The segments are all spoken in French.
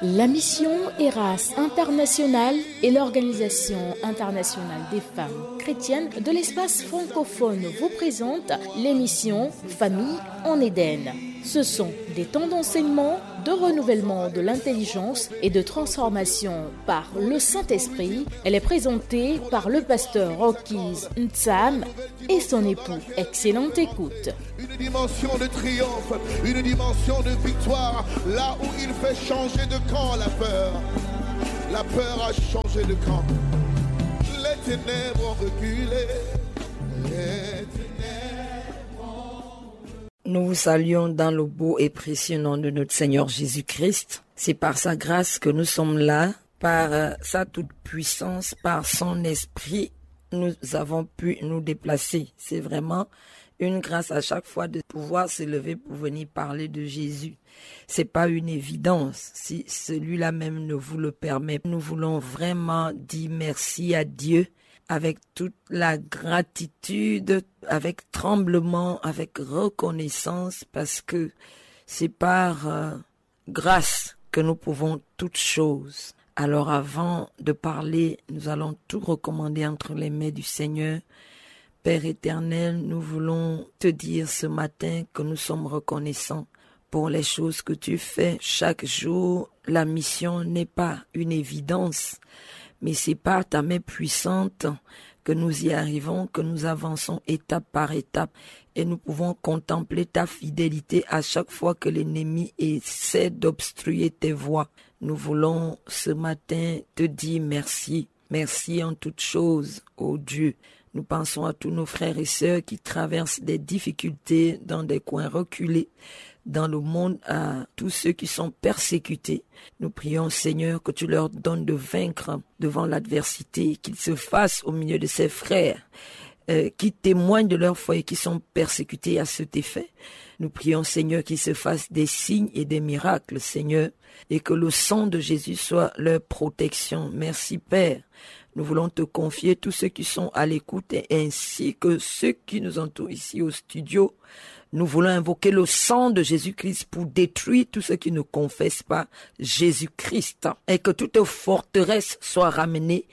La mission Eras International et l'Organisation internationale des femmes chrétiennes de l'espace francophone vous présentent l'émission Famille en Éden. Ce sont des temps d'enseignement, de renouvellement de l'intelligence et de transformation par le Saint-Esprit. Elle est présentée par le pasteur Rocky's Ntsam et son époux. Excellente écoute. Une dimension de triomphe, une dimension de victoire, là où il fait changer de camp la peur. La peur a changé de camp. Les ténèbres ont reculé. Les Nous vous saluons dans le beau et précieux nom de notre Seigneur Jésus-Christ. C'est par sa grâce que nous sommes là, par sa toute-puissance, par son esprit, nous avons pu nous déplacer. C'est vraiment une grâce à chaque fois de pouvoir se lever pour venir parler de Jésus. C'est pas une évidence. Si celui-là même ne vous le permet, nous voulons vraiment dire merci à Dieu avec toute la gratitude, avec tremblement, avec reconnaissance, parce que c'est par grâce que nous pouvons toutes choses. Alors avant de parler, nous allons tout recommander entre les mains du Seigneur. Père éternel, nous voulons te dire ce matin que nous sommes reconnaissants pour les choses que tu fais chaque jour. La mission n'est pas une évidence, mais c'est par ta main puissante que nous y arrivons, que nous avançons étape par étape et nous pouvons contempler ta fidélité à chaque fois que l'ennemi essaie d'obstruer tes voies. Nous voulons ce matin te dire merci. Merci en toutes choses, ô Dieu. Nous pensons à tous nos frères et sœurs qui traversent des difficultés dans des coins reculés dans le monde, à tous ceux qui sont persécutés. Nous prions, Seigneur, que tu leur donnes de vaincre devant l'adversité, qu'ils se fassent au milieu de ces frères qui témoignent de leur foi et qui sont persécutés à cet effet. Nous prions, Seigneur, qu'ils se fassent des signes et des miracles, Seigneur, et que le sang de Jésus soit leur protection. Merci, Père. Nous voulons te confier tous ceux qui sont à l'écoute ainsi que ceux qui nous entourent ici au studio. Nous voulons invoquer le sang de Jésus-Christ pour détruire tous ceux qui ne confessent pas Jésus-Christ et que toute forteresse soit ramenée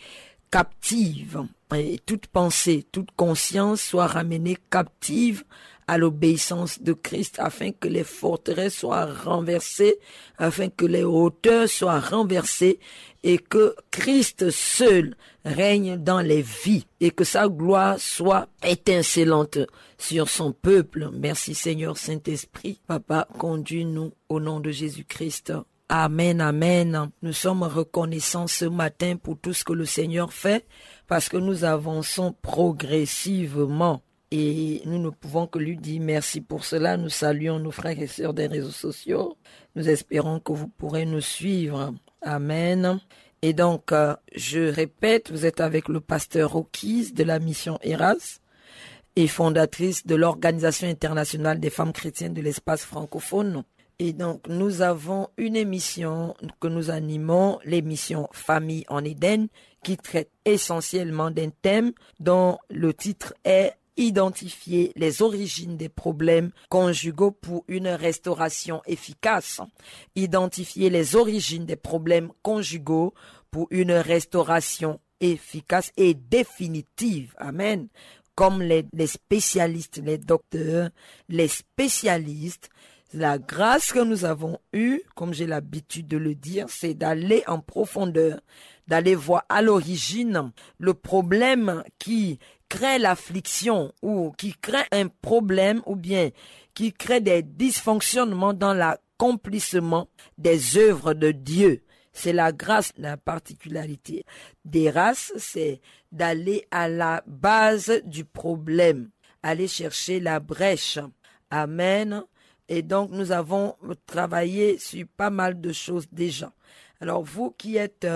captive et toute pensée, toute conscience soit ramenée captive à l'obéissance de Christ afin que les forteresses soient renversées, afin que les hauteurs soient renversées et que Christ seul règne dans les vies et que sa gloire soit étincelante sur son peuple. Merci Seigneur Saint-Esprit. Papa, conduis-nous au nom de Jésus-Christ. Amen, amen. Nous sommes reconnaissants ce matin pour tout ce que le Seigneur fait parce que nous avançons progressivement. Et nous ne pouvons que lui dire merci pour cela. Nous saluons nos frères et sœurs des réseaux sociaux. Nous espérons que vous pourrez nous suivre. Amen. Et donc, je répète, vous êtes avec le pasteur Rocky's de la mission Eras et fondatrice de l'Organisation internationale des femmes chrétiennes de l'espace francophone. Et donc, nous avons une émission que nous animons, l'émission Famille en Éden, qui traite essentiellement d'un thème dont le titre est identifier les origines des problèmes conjugaux pour une restauration efficace. Identifier les origines des problèmes conjugaux pour une restauration efficace et définitive. Amen. Comme les spécialistes, les docteurs, les spécialistes, la grâce que nous avons eue, comme j'ai l'habitude de le dire, c'est d'aller en profondeur, d'aller voir à l'origine le problème qui crée l'affliction ou qui crée un problème ou bien qui crée des dysfonctionnements dans l'accomplissement des œuvres de Dieu. C'est la grâce, la particularité des races, c'est d'aller à la base du problème, aller chercher la brèche. Amen. Et donc, nous avons travaillé sur pas mal de choses déjà. Alors, vous qui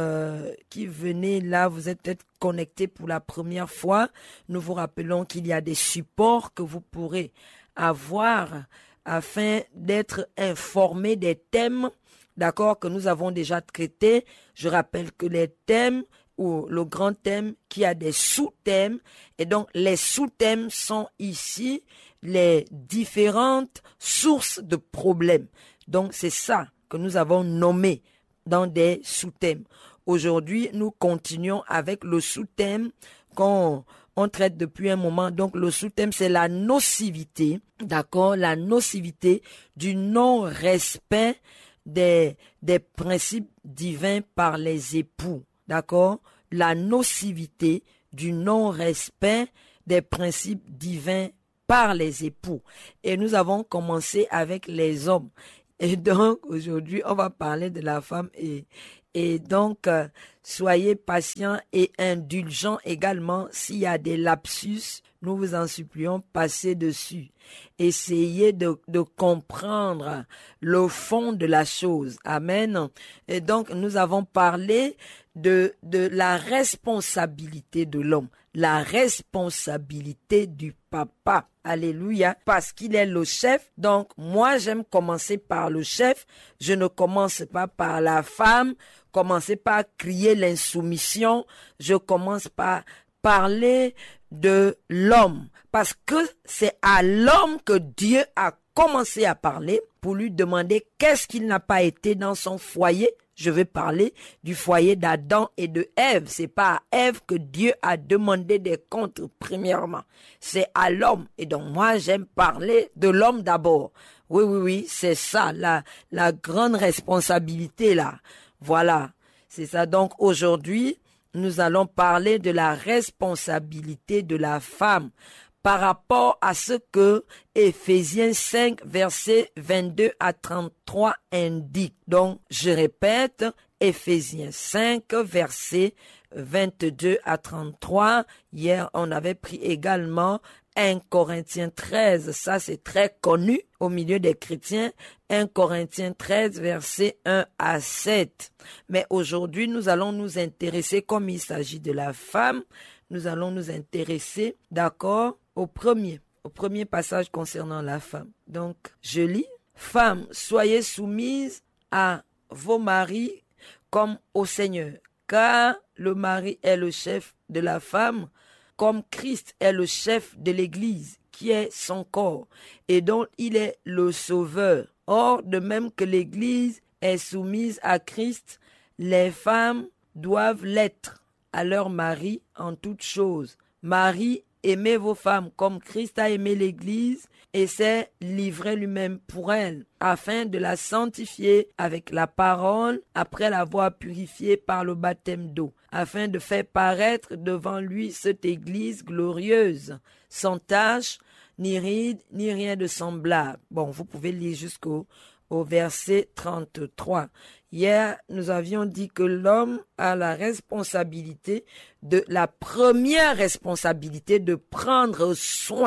venez là, vous êtes peut-être connectés pour la première fois. Nous vous rappelons qu'il y a des supports que vous pourrez avoir afin d'être informés des thèmes, d'accord, que nous avons déjà traités. Je rappelle que les thèmes ou le grand thème qui a des sous-thèmes. Et donc, les sous-thèmes sont ici les différentes sources de problèmes. Donc, c'est ça que nous avons nommé dans des sous-thèmes. Aujourd'hui, nous continuons avec le sous-thème qu'on traite depuis un moment. Donc, le sous-thème, c'est la nocivité, d'accord, la nocivité du non-respect des principes divins par les époux, d'accord, la nocivité du non-respect des principes divins par les époux. Et nous avons commencé avec les hommes. Et donc, aujourd'hui, on va parler de la femme et donc, soyez patients et indulgents également. S'il y a des lapsus, nous vous en supplions, passez dessus. Essayez de comprendre le fond de la chose. Amen. Et donc, nous avons parlé de la responsabilité de l'homme, la responsabilité du papa. Alléluia. Parce qu'il est le chef. Donc, moi, j'aime commencer par le chef. Je ne commence pas par la femme. Commencez pas à crier l'insoumission. Je commence par parler de l'homme. Parce que c'est à l'homme que Dieu a commencé à parler pour lui demander qu'est-ce qu'il n'a pas été dans son foyer. Je vais parler du foyer d'Adam et de Ève. C'est pas à Ève que Dieu a demandé des comptes premièrement. C'est à l'homme. Et donc moi, j'aime parler de l'homme d'abord. Oui, c'est ça, la grande responsabilité là. Voilà, c'est ça. Donc aujourd'hui, nous allons parler de la responsabilité de la femme par rapport à ce que Éphésiens 5, versets 22 à 33 indique. Donc, je répète, Éphésiens 5, versets 22 à 33. Hier, on avait pris également 1 Corinthiens 13, ça c'est très connu au milieu des chrétiens, 1 Corinthiens 13, versets 1 à 7. Mais aujourd'hui, nous allons nous intéresser, comme il s'agit de la femme, nous allons nous intéresser, d'accord, au premier passage concernant la femme. Donc, je lis, « Femmes, soyez soumises à vos maris comme au Seigneur, car le mari est le chef de la femme, comme Christ est le chef de l'Église, qui est son corps, et dont il est le sauveur. Or, de même que l'Église est soumise à Christ, les femmes doivent l'être à leur mari en toutes choses. Marie, aimez vos femmes comme Christ a aimé l'Église et s'est livré lui-même pour elle, afin de la sanctifier avec la parole, après l'avoir purifiée par le baptême d'eau, afin de faire paraître devant lui cette Église glorieuse, sans tache, ni ride, ni rien de semblable. Bon, vous pouvez lire jusqu'au verset 33. Hier, nous avions dit que l'homme a la responsabilité la première responsabilité de prendre soin.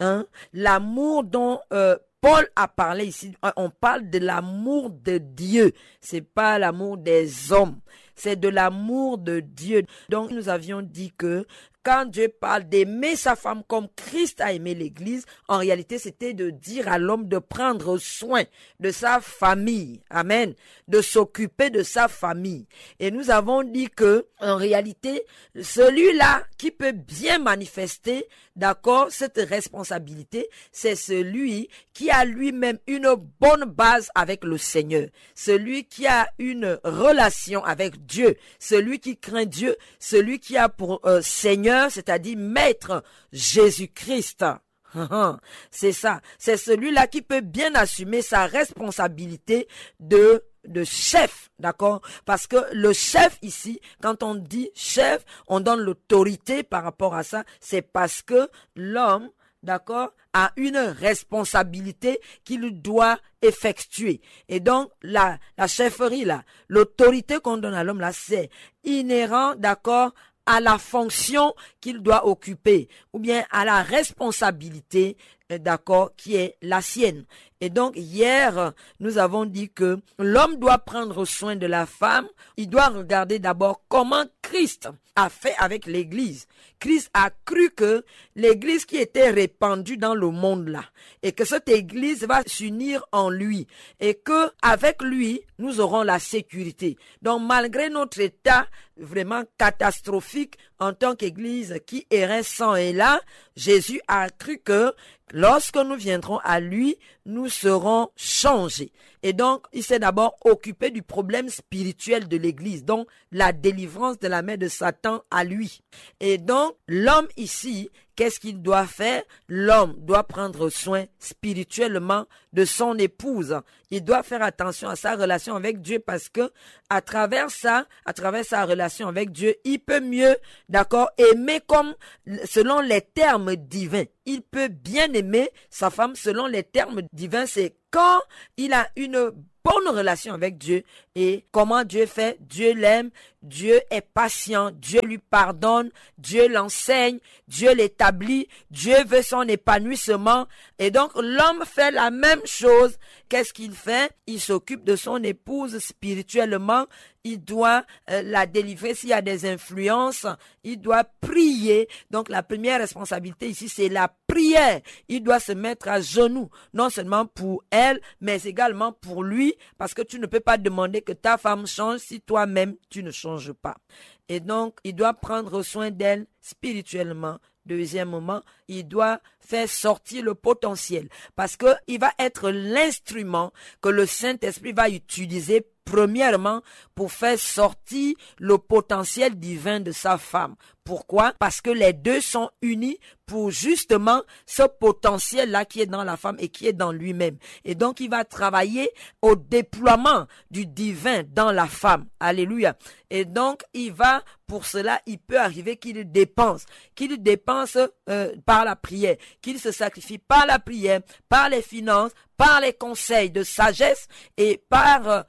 L'amour dont Paul a parlé ici, on parle de l'amour de Dieu. C'est pas l'amour des hommes, c'est de l'amour de Dieu. Donc, nous avions dit que quand Dieu parle d'aimer sa femme comme Christ a aimé l'Église, en réalité, c'était de dire à l'homme de prendre soin de sa famille. Amen. De s'occuper de sa famille. Et nous avons dit que, en réalité, celui-là qui peut bien manifester, d'accord, cette responsabilité, c'est celui qui a lui-même une bonne base avec le Seigneur. Celui qui a une relation avec Dieu. Celui qui craint Dieu. Celui qui a pour Seigneur, c'est-à-dire Maître Jésus-Christ. C'est ça. C'est celui-là qui peut bien assumer sa responsabilité de chef, d'accord? Parce que le chef ici, quand on dit chef, on donne l'autorité par rapport à ça. C'est parce que l'homme, d'accord, a une responsabilité qu'il doit effectuer. Et donc, la chefferie, là, l'autorité qu'on donne à l'homme, là, c'est inhérent, d'accord, à la fonction qu'il doit occuper, ou bien à la responsabilité, d'accord, qui est la sienne. Et donc, hier, nous avons dit que l'homme doit prendre soin de la femme. Il doit regarder d'abord comment Christ a fait avec l'Église. Christ a cru que l'Église qui était répandue dans le monde là, et que cette Église va s'unir en lui, et que avec lui, nous aurons la sécurité. Donc, malgré notre état vraiment catastrophique en tant qu'Église qui errait sans et là, Jésus a cru que lorsque nous viendrons à lui, nous serons changés. Et donc, il s'est d'abord occupé du problème spirituel de l'Église, donc la délivrance de la main de Satan à lui. Et donc, l'homme ici, qu'est-ce qu'il doit faire? L'homme doit prendre soin spirituellement de son épouse. Il doit faire attention à sa relation avec Dieu parce que à travers sa relation avec Dieu, il peut mieux, aimer comme selon les termes divins. Il peut bien aimer sa femme selon les termes divins. C'est quand il a une bonne relation avec Dieu. Et comment Dieu fait? Dieu l'aime, Dieu est patient, Dieu lui pardonne, Dieu l'enseigne, Dieu l'établit, Dieu veut son épanouissement. Et donc l'homme fait la même chose. Qu'est-ce qu'il fait? Il s'occupe de son épouse spirituellement. Il doit la délivrer s'il y a des influences. Il doit prier. Donc la première responsabilité ici, c'est la prière. Il doit se mettre à genoux, non seulement pour elle, mais également pour lui, parce que tu ne peux pas demander que ta femme change si toi-même tu ne changes pas. Et donc, il doit prendre soin d'elle spirituellement. Deuxièmement, il doit faire sortir le potentiel parce que il va être l'instrument que le Saint-Esprit va utiliser premièrement pour faire sortir le potentiel divin de sa femme. Pourquoi? Parce que les deux sont unis pour justement ce potentiel-là qui est dans la femme et qui est dans lui-même. Et donc, il va travailler au déploiement du divin dans la femme. Alléluia. Et donc, pour cela, il peut arriver qu'il dépense par la prière, qu'il se sacrifie par la prière, par les finances, par les conseils de sagesse et par,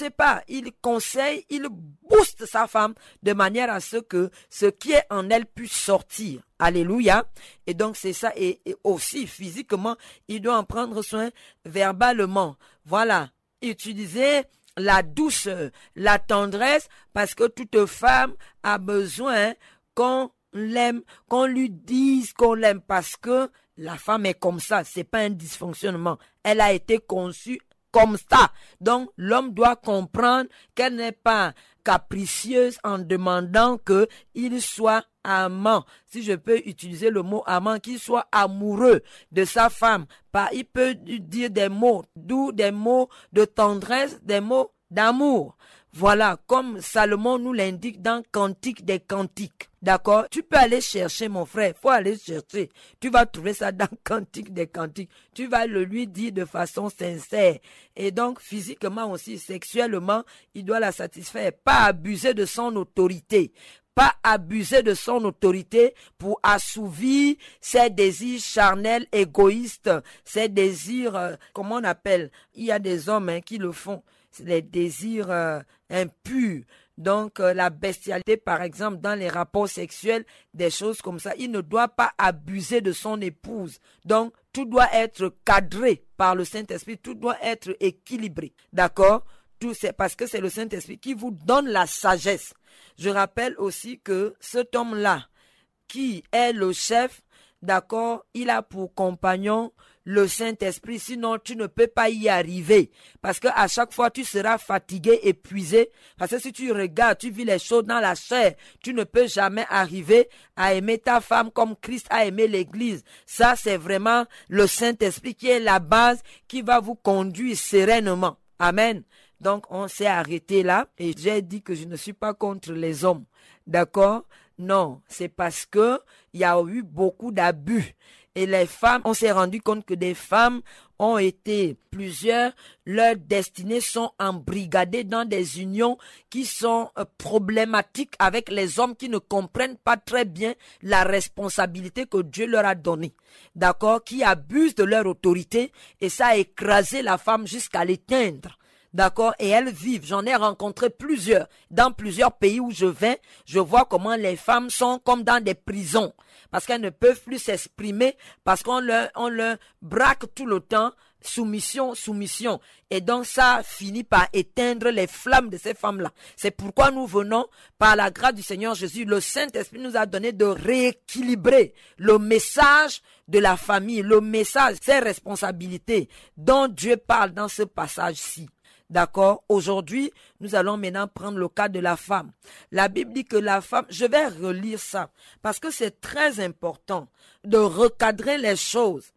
il conseille, il booste sa femme de manière à ce que ce qui est en elle puisse sortir. Alléluia. Et donc c'est ça. Et aussi physiquement, il doit en prendre soin verbalement. Voilà. Utiliser la douceur, la tendresse, parce que toute femme a besoin qu'on l'aime, qu'on lui dise qu'on l'aime, parce que la femme est comme ça, c'est pas un dysfonctionnement. Elle a été conçue comme ça. Donc, l'homme doit comprendre qu'elle n'est pas capricieuse en demandant qu'il soit amant. Si je peux utiliser le mot amant, qu'il soit amoureux de sa femme. Il peut dire des mots doux, des mots de tendresse, des mots d'amour. Voilà, comme Salomon nous l'indique dans Cantique des Cantiques. D'accord? Tu peux aller chercher, mon frère. Faut aller chercher. Tu vas trouver ça dans Cantique des Cantiques. Tu vas le lui dire de façon sincère. Et donc, physiquement aussi, sexuellement, il doit la satisfaire. Pas abuser de son autorité. Pas abuser de son autorité pour assouvir ses désirs charnels, égoïstes, ses désirs, comment on appelle? Il y a des hommes qui le font. Les désirs impurs. Donc, la bestialité, par exemple, dans les rapports sexuels, des choses comme ça. Il ne doit pas abuser de son épouse. Donc, tout doit être cadré par le Saint-Esprit. Tout doit être équilibré. D'accord? Tout c'est parce que c'est le Saint-Esprit qui vous donne la sagesse. Je rappelle aussi que cet homme-là, qui est le chef, d'accord, il a pour compagnon le Saint-Esprit, sinon tu ne peux pas y arriver. Parce que à chaque fois, tu seras fatigué, épuisé. Parce que si tu regardes, tu vis les choses dans la chair, tu ne peux jamais arriver à aimer ta femme comme Christ a aimé l'Église. Ça, c'est vraiment le Saint-Esprit qui est la base, qui va vous conduire sereinement. Amen. Donc, on s'est arrêté là et j'ai dit que je ne suis pas contre les hommes. D'accord? Non, c'est parce que il y a eu beaucoup d'abus. Et les femmes, on s'est rendu compte que des femmes ont été plusieurs, leurs destinées sont embrigadées dans des unions qui sont problématiques avec les hommes qui ne comprennent pas très bien la responsabilité que Dieu leur a donnée. D'accord? Qui abusent de leur autorité et ça a écrasé la femme jusqu'à l'éteindre. D'accord? Et elles vivent. J'en ai rencontré plusieurs. Dans plusieurs pays où je vais, je vois comment les femmes sont comme dans des prisons. Parce qu'elles ne peuvent plus s'exprimer, parce qu'on leur braque tout le temps. Soumission. Et donc ça finit par éteindre les flammes de ces femmes-là. C'est pourquoi nous venons, par la grâce du Seigneur Jésus, le Saint-Esprit nous a donné de rééquilibrer le message de la famille, le message, ses responsabilités dont Dieu parle dans ce passage-ci. D'accord? Aujourd'hui, nous allons maintenant prendre le cas de la femme. La Bible dit que la femme, je vais relire ça, parce que c'est très important de recadrer les choses.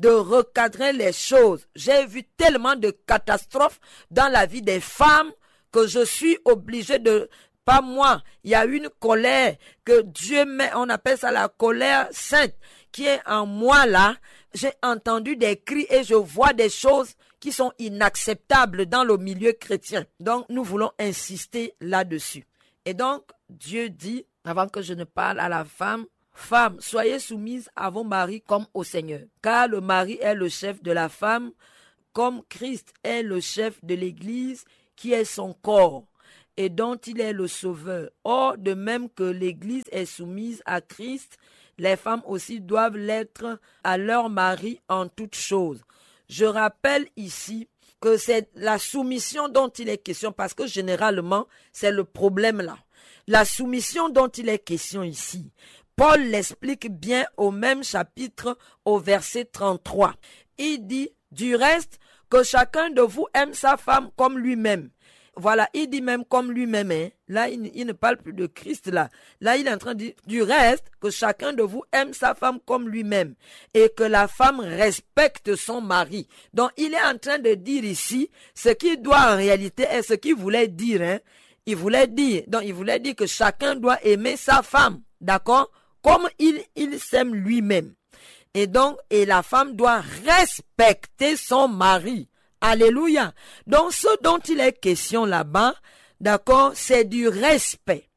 J'ai vu tellement de catastrophes dans la vie des femmes que je suis obligé de... Pas moi, il y a une colère que Dieu met, on appelle ça la colère sainte, qui est en moi là. J'ai entendu des cris et je vois des choses qui sont inacceptables dans le milieu chrétien. Donc, nous voulons insister là-dessus. Et donc, Dieu dit, avant que je ne parle à la femme, femmes, soyez soumises à vos maris comme au Seigneur. Car le mari est le chef de la femme, comme Christ est le chef de l'Église, qui est son corps, et dont il est le sauveur. Or, de même que l'Église est soumise à Christ, les femmes aussi doivent l'être à leur mari en toutes choses. Je rappelle ici que c'est la soumission dont il est question, parce que généralement, c'est le problème là. La soumission dont il est question ici, Paul l'explique bien au même chapitre, au verset 33. Il dit, du reste, que chacun de vous aime sa femme comme lui-même. Voilà, il dit même comme lui-même. Hein. Là, il ne parle plus de Christ là. Là, il est en train de dire, du reste, que chacun de vous aime sa femme comme lui-même. Et que la femme respecte son mari. Donc, il est en train de dire ici, ce qu'il doit en réalité est ce qu'il voulait dire. Hein. Il voulait dire que chacun doit aimer sa femme. D'accord? Comme il s'aime lui-même. Et donc, et la femme doit respecter son mari. Alléluia. Donc, ce dont il est question là-bas, d'accord, c'est du respect.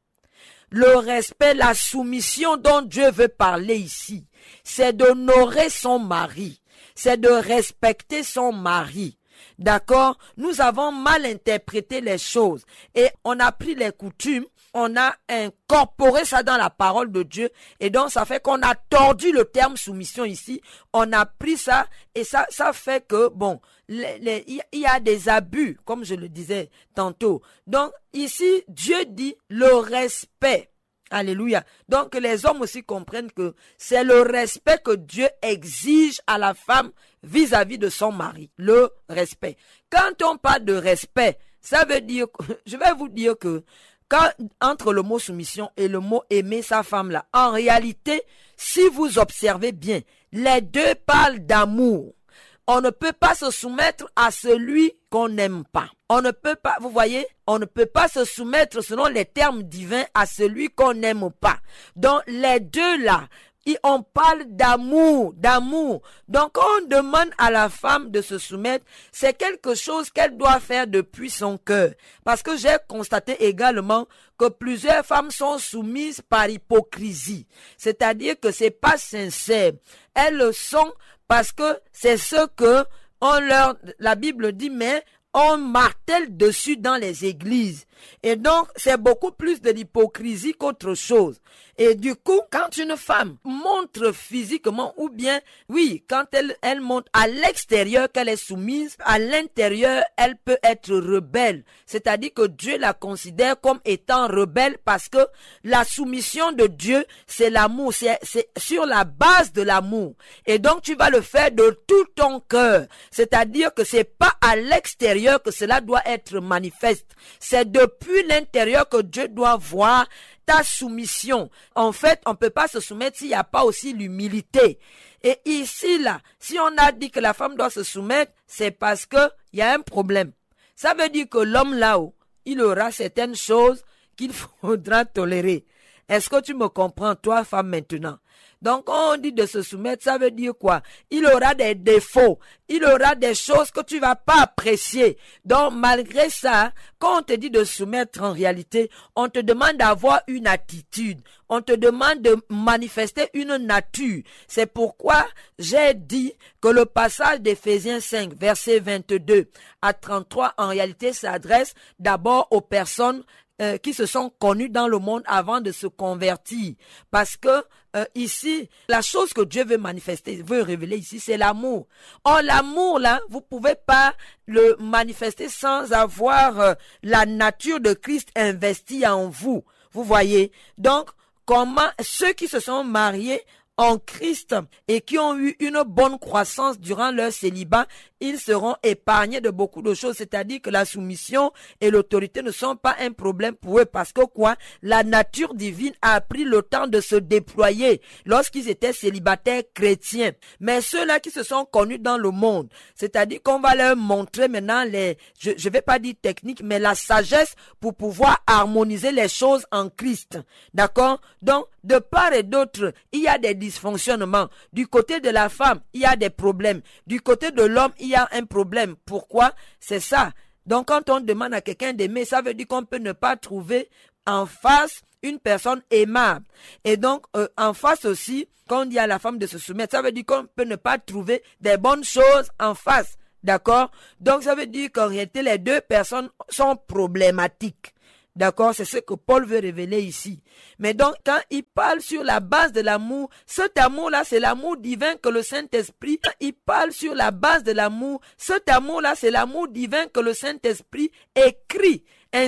Le respect, la soumission dont Dieu veut parler ici, c'est d'honorer son mari. C'est de respecter son mari. D'accord? Nous avons mal interprété les choses et on a pris les coutumes, on a incorporé ça dans la parole de Dieu et donc ça fait qu'on a tordu le terme soumission ici. On a pris ça et ça fait que, bon, il y a des abus, comme je le disais tantôt. Donc ici, Dieu dit le respect. Alléluia. Donc les hommes aussi comprennent que c'est le respect que Dieu exige à la femme vis-à-vis de son mari. Le respect. Quand on parle de respect, ça veut dire, je vais vous dire que quand, entre le mot soumission et le mot aimer sa femme là, en réalité, si vous observez bien, les deux parlent d'amour. On ne peut pas se soumettre à celui qu'on n'aime pas. On ne peut pas, vous voyez, on ne peut pas se soumettre selon les termes divins à celui qu'on n'aime pas. Donc les deux là, on parle d'amour. Donc on demande à la femme de se soumettre, c'est quelque chose qu'elle doit faire depuis son cœur. Parce que j'ai constaté également que plusieurs femmes sont soumises par hypocrisie. C'est-à-dire que c'est pas sincère. Elles le sont parce que c'est ce que la Bible dit, mais on martèle dessus dans les églises. Et donc, c'est beaucoup plus de l'hypocrisie qu'autre chose. Et du coup, quand une femme montre physiquement, ou bien, oui, quand elle montre à l'extérieur qu'elle est soumise, à l'intérieur, elle peut être rebelle. C'est-à-dire que Dieu la considère comme étant rebelle parce que la soumission de Dieu, c'est l'amour. C'est sur la base de l'amour. Et donc, tu vas le faire de tout ton cœur. C'est-à-dire que c'est pas à l'extérieur que cela doit être manifeste. C'est depuis l'intérieur que Dieu doit voir ta soumission. En fait, on ne peut pas se soumettre s'il n'y a pas aussi l'humilité. Et ici, là, si on a dit que la femme doit se soumettre, c'est parce que il y a un problème. Ça veut dire que l'homme là-haut, il aura certaines choses qu'il faudra tolérer. Est-ce que tu me comprends, toi, femme, maintenant? Donc, quand on dit de se soumettre, ça veut dire quoi? Il aura des défauts. Il aura des choses que tu vas pas apprécier. Donc, malgré ça, quand on te dit de soumettre en réalité, on te demande d'avoir une attitude. On te demande de manifester une nature. C'est pourquoi j'ai dit que le passage d'Éphésiens 5, verset 22 à 33, en réalité, s'adresse d'abord aux personnes qui se sont connus dans le monde avant de se convertir. Parce que ici, la chose que Dieu veut manifester, veut révéler ici, c'est l'amour. Or, l'amour, là, vous pouvez pas le manifester sans avoir la nature de Christ investie en vous. Vous voyez? Donc, comment ceux qui se sont mariés en Christ et qui ont eu une bonne croissance durant leur célibat, ils seront épargnés de beaucoup de choses. C'est-à-dire que la soumission et l'autorité ne sont pas un problème pour eux parce que quoi? La nature divine a pris le temps de se déployer lorsqu'ils étaient célibataires chrétiens. Mais ceux-là qui se sont connus dans le monde, c'est-à-dire qu'on va leur montrer maintenant je vais pas dire technique, mais la sagesse pour pouvoir harmoniser les choses en Christ. D'accord? Donc, de part et d'autre, il y a des dysfonctionnements. Du côté de la femme, il y a des problèmes. Du côté de l'homme, il y a un problème. Pourquoi? C'est ça. Donc, quand on demande à quelqu'un d'aimer, ça veut dire qu'on peut ne pas trouver en face une personne aimable. Et donc, en face aussi, quand on dit à la femme de se soumettre, ça veut dire qu'on peut ne pas trouver des bonnes choses en face. D'accord? Donc, ça veut dire qu'en réalité, les deux personnes sont problématiques. D'accord? C'est ce que Paul veut révéler ici. Mais donc, quand il parle sur la base de l'amour, cet amour-là, c'est l'amour divin que le Saint-Esprit, quand il parle sur la base de l'amour, cet amour-là, c'est l'amour divin que le Saint-Esprit écrit